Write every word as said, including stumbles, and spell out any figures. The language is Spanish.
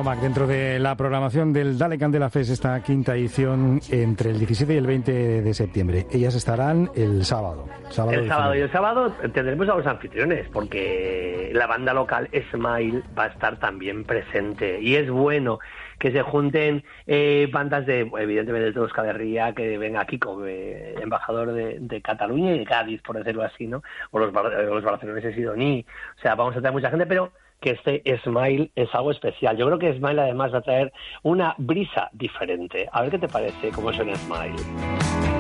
Omac, dentro de la programación del Dale Candela Fest, esta quinta edición entre el diecisiete y el veinte de septiembre. Ellas estarán el sábado. sábado el sábado y el sábado tendremos a los anfitriones, porque la banda local Smile va a estar también presente. Y es bueno que se junten eh, bandas de, evidentemente, de Euskal Herria, que venga aquí como eh, embajador de, de Cataluña y de Cádiz, por decirlo así, ¿no? O los, los barceloneses y Doní. O sea, vamos a tener mucha gente, pero que este Smile es algo especial. Yo creo que Smile además va a traer una brisa diferente. A ver qué te parece cómo suena Smile.